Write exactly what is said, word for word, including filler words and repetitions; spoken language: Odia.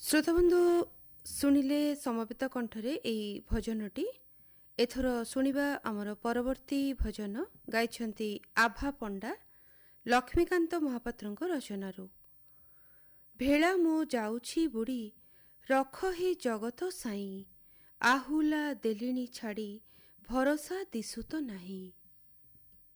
ଶ୍ରୋତାବନ୍ଧୁ ଶୁଣିଲେ ସମବେତ କଣ୍ଠରେ ଏହି ଭଜନଟି। ଏଥର ଶୁଣିବା ଆମର ପରବର୍ତ୍ତୀ ଭଜନ ଗାଇଛନ୍ତି ଆଭା ପଣ୍ଡା ଲକ୍ଷ୍ମୀକାନ୍ତ ମହାପାତ୍ରଙ୍କ ରଚନାରୁ। ଭେଳା ମୁଁ ଯାଉଛି ବୁଡ଼ି ରଖ ହି ଜଗତ ସାଇଁ, ଆହୁଲା ଦେଲିଣି ଛାଡ଼ି ଭରସା ଦିଶୁ ତ ନାହିଁ।